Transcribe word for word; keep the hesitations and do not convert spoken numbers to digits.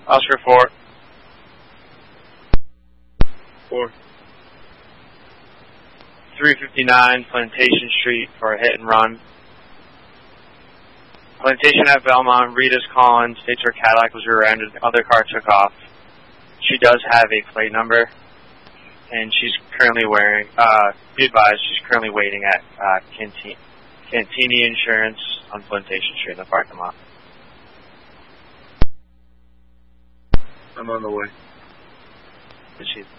Oscar four. Four. three fifty-nine Plantation Street for a hit and run. Plantation at Belmont, Rita's calling, states her Cadillac was rear-ended, the other car took off. She does have a plate number, and she's currently wearing, uh, be advised, she's currently waiting at uh, Canti- Cantini Insurance on Plantation Street in the parking lot. I'm on the way. Did she?